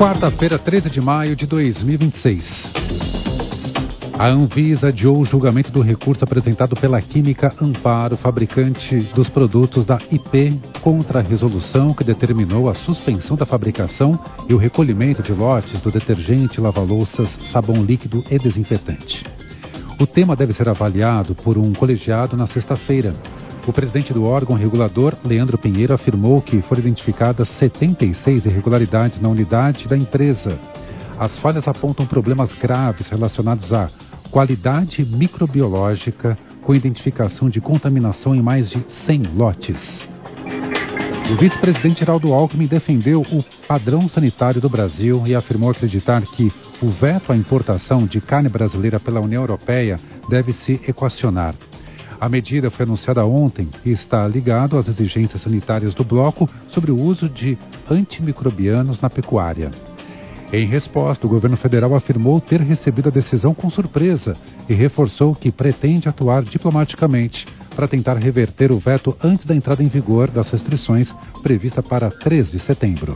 Quarta-feira, 13 de maio de 2026. A Anvisa adiou o julgamento do recurso apresentado pela Química Amparo, fabricante dos produtos da IP, contra a resolução que determinou a suspensão da fabricação e o recolhimento de lotes do detergente, lava-louças, sabão líquido e desinfetante. O tema deve ser avaliado por um colegiado na sexta-feira. O presidente do órgão regulador, Leandro Pinheiro, afirmou que foram identificadas 76 irregularidades na unidade da empresa. As falhas apontam problemas graves relacionados à qualidade microbiológica, com identificação de contaminação em mais de 100 lotes. O vice-presidente Geraldo Alckmin defendeu o padrão sanitário do Brasil e afirmou acreditar que o veto à importação de carne brasileira pela União Europeia deve se equacionar. A medida foi anunciada ontem e está ligada às exigências sanitárias do bloco sobre o uso de antimicrobianos na pecuária. Em resposta, o governo federal afirmou ter recebido a decisão com surpresa e reforçou que pretende atuar diplomaticamente para tentar reverter o veto antes da entrada em vigor das restrições prevista para 3 de setembro.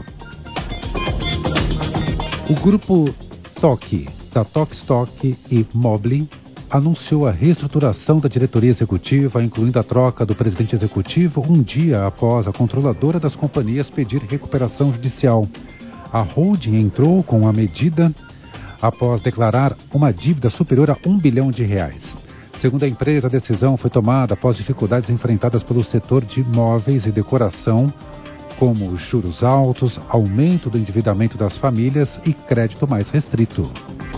O grupo TOC, da Tokstok e Mobly, anunciou a reestruturação da diretoria executiva, incluindo a troca do presidente executivo um dia após a controladora das companhias pedir recuperação judicial. A holding entrou com a medida após declarar uma dívida superior a R$1 bilhão. Segundo a empresa, a decisão foi tomada após dificuldades enfrentadas pelo setor de móveis e decoração, como juros altos, aumento do endividamento das famílias e crédito mais restrito.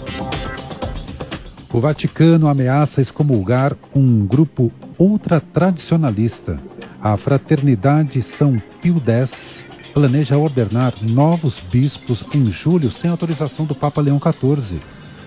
O Vaticano ameaça excomulgar um grupo ultratradicionalista. A Fraternidade São Pio X planeja ordenar novos bispos em julho sem autorização do Papa Leão XIV.